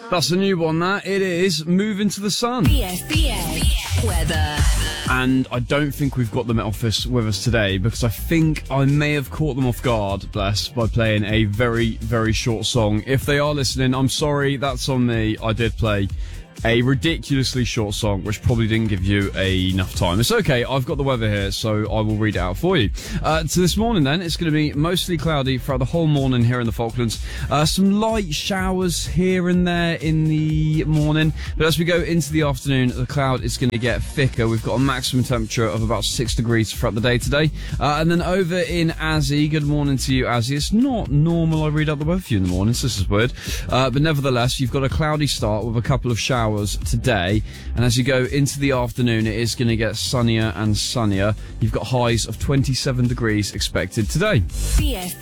That's a new one, that. It is Moving to the Sun. BFBA weather. And I don't think we've got them at office with us today because I think I may have caught them off guard, bless, by playing a very, very short song. If they are listening, I'm sorry, that's on me. I did play a ridiculously short song, which probably didn't give you enough time. It's okay, I've got the weather here, so I will read it out for you. So this morning then, it's going to be mostly cloudy throughout the whole morning here in the Falklands. Some light showers here and there in the morning, but as we go into the afternoon, the cloud is going to get thicker. We've got a maximum temperature of about 6 degrees throughout the day today. And then over in Azzy, good morning to you, Azzy. It's not normal I read out the weather for you in the morning, so this is weird. But nevertheless, you've got a cloudy start with a couple of showers today, and as you go into the afternoon, it is going to get sunnier and sunnier. You've got highs of 27 degrees expected today.